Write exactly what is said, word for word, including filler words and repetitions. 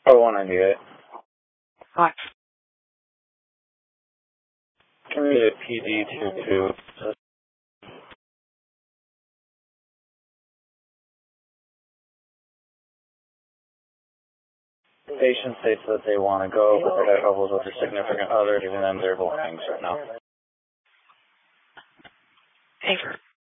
Oh, one ninety-eight. Hi. Can we get P D two two? Patient states that they want to go, but they have troubles with their significant other, giving them their belongings right now. Thanks for